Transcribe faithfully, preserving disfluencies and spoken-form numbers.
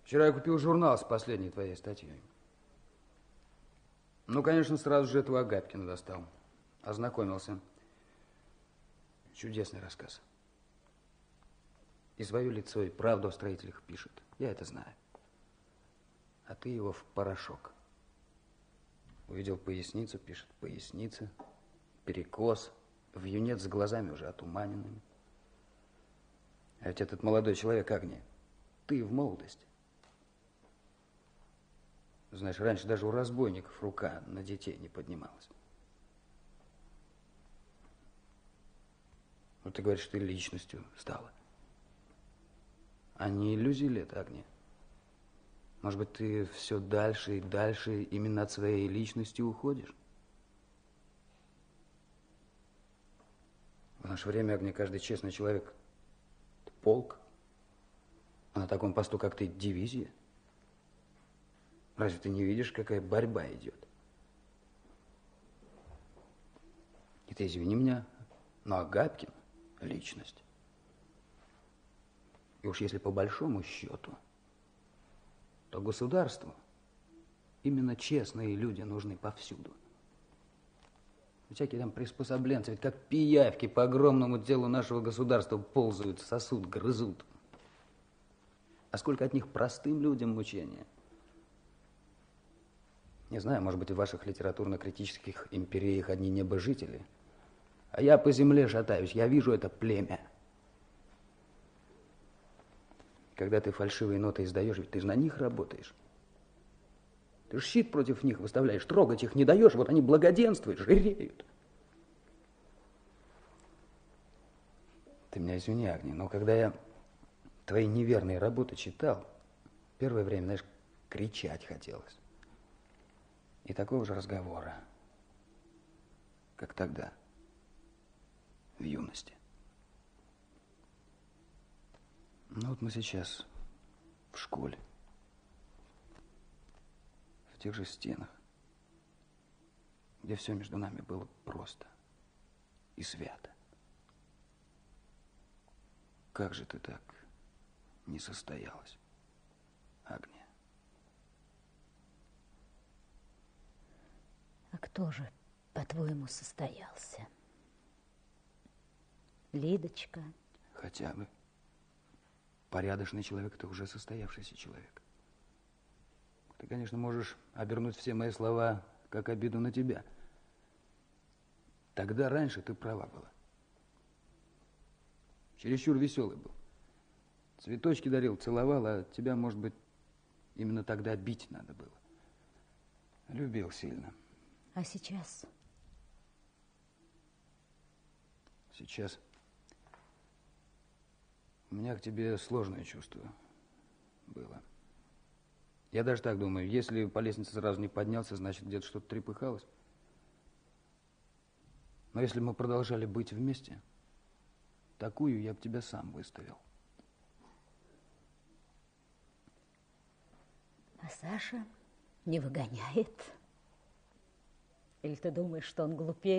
Вчера я купил журнал с последней твоей статьей. Ну, конечно, сразу же этого Агапкина достал. Ознакомился. Чудесный рассказ. И свое лицо, и правду о строителях пишет. Я это знаю. А ты его в порошок. Увидел поясницу, пишет поясница, перекос, вьюнец с глазами уже отуманенными. А ведь этот молодой человек, Агния, ты в молодости. Знаешь, раньше даже у разбойников рука на детей не поднималась. Вот ты говоришь, ты личностью стала. А не иллюзии ли это, Агния? Может быть, ты все дальше и дальше именно от своей личности уходишь? В наше время, Агния, каждый честный человек – это полк. А на таком посту, как ты, дивизия. Разве ты не видишь, какая борьба идет? И ты извини меня, но Агапкин – личность. И уж если по большому счету, то государству именно честные люди нужны повсюду. Всякие там приспособленцы, ведь как пиявки по огромному телу нашего государства ползают, сосут, грызут. А сколько от них простым людям мучения. Не знаю, может быть, в ваших литературно-критических империях одни небожители. А я по земле шатаюсь, я вижу это племя. Когда ты фальшивые ноты издаешь, ведь ты же на них работаешь. Ты же щит против них выставляешь, трогать их не даешь, вот они благоденствуют, жиреют. Ты меня извини, Агния, но когда я твои неверные работы читал, первое время, знаешь, кричать хотелось. И такого же разговора, как тогда, в юности. Ну вот мы сейчас в школе, в тех же стенах, где все между нами было просто и свято. Как же ты так не состоялась, Агния? А кто же, по-твоему, состоялся? Лидочка? Хотя бы. Порядочный человек – это уже состоявшийся человек. Ты, конечно, можешь обернуть все мои слова как обиду на тебя. Тогда раньше ты права была. Чересчур веселый был. Цветочки дарил, целовал, а тебя, может быть, именно тогда бить надо было. Любил сильно. А сейчас? Сейчас у меня к тебе сложное чувство было. Я даже так думаю, если по лестнице сразу не поднялся, значит, где-то что-то трепыхалось. Но если мы продолжали быть вместе, такую я бы тебя сам выставил. А Саша не выгоняет? Или ты думаешь, что он глупее?